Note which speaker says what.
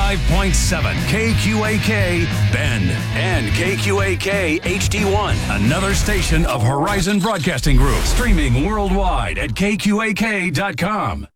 Speaker 1: 105.7 KQAK Bend and KQAK HD1, another station of Horizon Broadcasting Group, streaming worldwide at KQAK.com.